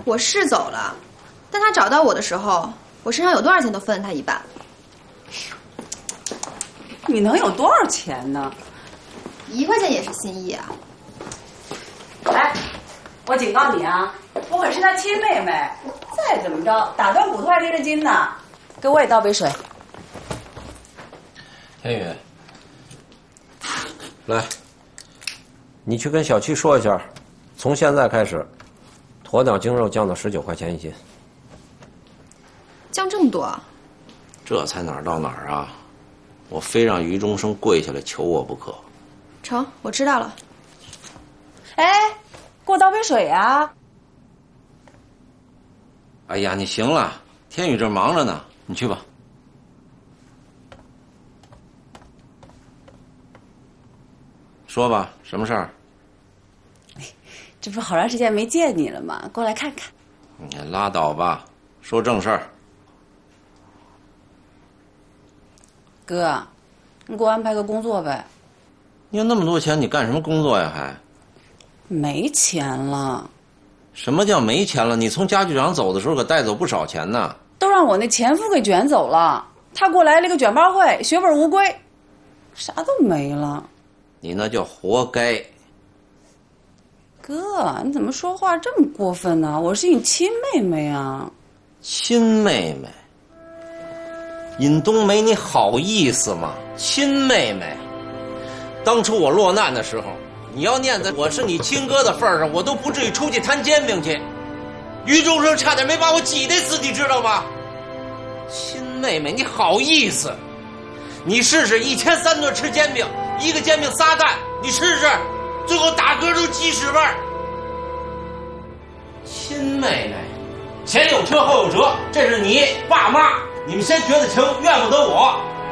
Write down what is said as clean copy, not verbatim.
我是走了，但他找到我的时候，我身上有多少钱都分了他一半。 你能有多少钱呢 ？1块钱也是心意啊！ 来，我警告你啊，我可是他亲妹妹，再怎么着打断骨头还连着筋呢。给我也倒杯水。 天宇，来，你去跟小七说一下，从现在开始，鸵鸟精肉降到19块钱一斤。 降这么多？ 这才哪儿到哪儿啊！我非让于中生跪下来求我不可。 成，我知道了。 哎，给我倒杯水啊！ 哎呀，你行了，天宇这忙着呢，你去吧。说吧，什么事儿？ 这不好长时间没见你了吗？过来看看。 你拉倒吧，说正事儿。 哥，你给我安排个工作呗。 你有那么多钱，你干什么工作呀？还没钱了。 什么叫没钱了？你从家具厂走的时候可带走不少钱呢。 都让我那前夫给卷走了。他给我来了个卷包会，血本无归，啥都没了。 你那叫活该。 哥，你怎么说话这么过分呢？我是你亲妹妹啊。 亲妹妹？尹冬梅，你好意思吗？亲妹妹，当初我落难的时候，你要念在我是你亲哥的份上，我都不至于出去摊煎饼去。于中生差点没把我挤得死，你知道吗？亲妹妹，你好意思？你试试，一天3顿吃煎饼，一个煎饼撒蛋，你试试，最后打嗝都鸡屎味儿。亲妹妹，前有车后有辙，这是你爸妈。你们先觉得情，怨不得我。